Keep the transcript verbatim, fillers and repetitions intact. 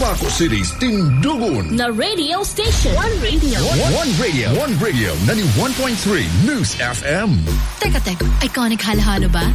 Cotabato City's Tindugun na radio station. One radio. One, one radio. One radio. ninety-one point three News F M. Teka, teka. Iconic halo-halo ba?